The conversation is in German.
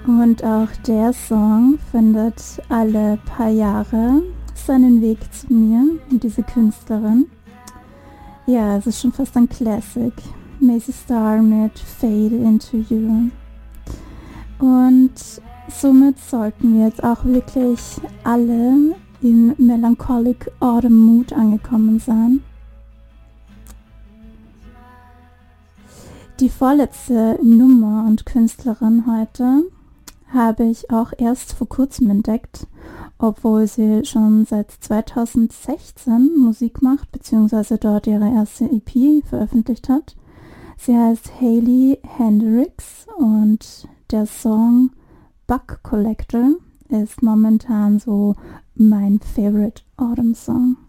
Und auch der Song findet alle paar Jahre seinen Weg zu mir und diese Künstlerin. Ja, es ist schon fast ein Classic. Macy Star mit Fade Into You. Und somit sollten wir jetzt auch wirklich alle im Melancholic Autumn Mood angekommen sein. Die vorletzte Nummer und Künstlerin heute habe ich auch erst vor kurzem entdeckt, obwohl sie schon seit 2016 Musik macht, beziehungsweise dort ihre erste EP veröffentlicht hat. Sie heißt Hayley Hendrix und der Song Bug Collector ist momentan so mein Favorite Autumn Song.